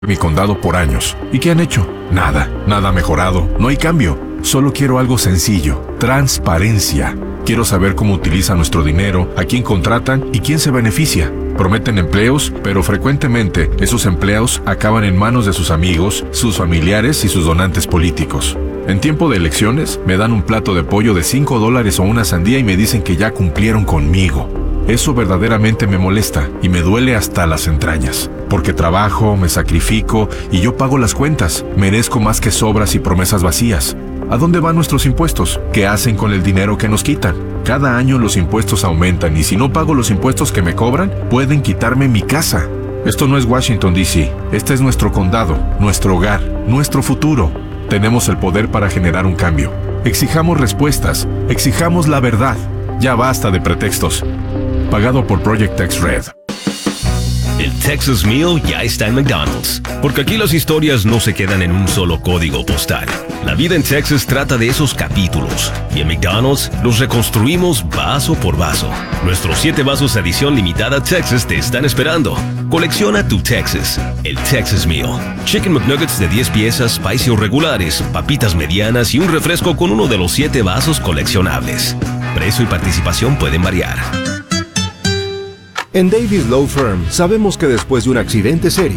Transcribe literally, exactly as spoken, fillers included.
mi condado por años. ¿Y qué han hecho? Nada, nada ha mejorado, no hay cambio. Solo quiero algo sencillo, transparencia. Quiero saber cómo utilizan nuestro dinero, a quién contratan y quién se beneficia. Prometen empleos, pero frecuentemente esos empleos acaban en manos de sus amigos, sus familiares y sus donantes políticos. En tiempo de elecciones, me dan un plato de pollo de cinco dólares o una sandía y me dicen que ya cumplieron conmigo. Eso verdaderamente me molesta y me duele hasta las entrañas. Porque trabajo, me sacrifico y yo pago las cuentas. Merezco más que sobras y promesas vacías. ¿A dónde van nuestros impuestos? ¿Qué hacen con el dinero que nos quitan? Cada año los impuestos aumentan y si no pago los impuestos que me cobran, pueden quitarme mi casa. Esto no es Washington, D C Este es nuestro condado, nuestro hogar, nuestro futuro. Tenemos el poder para generar un cambio. Exijamos respuestas, exijamos la verdad. Ya basta de pretextos. Pagado por Project Tex Red. El Texas Meal ya está en McDonald's, porque aquí las historias no se quedan en un solo código postal. La vida en Texas trata de esos capítulos, y en McDonald's los reconstruimos vaso por vaso. Nuestros siete vasos edición limitada Texas te están esperando. Colecciona tu Texas, el Texas Meal. Chicken McNuggets de diez piezas, spicy o regulares, papitas medianas y un refresco con uno de los siete vasos coleccionables. Precio y participación pueden variar. En Davis Law Firm sabemos que después de un accidente serio,